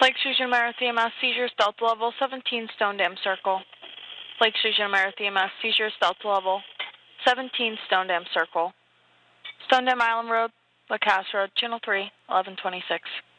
Lake Sturgeon Meredith EMS seizures Delta level 17 Stone Dam Circle. Lake Sturgeon Meredith EMS seizures Delta level 17 Stone Dam Circle. Stone Dam Island Road, LaCasse Road, Channel 3, 1126.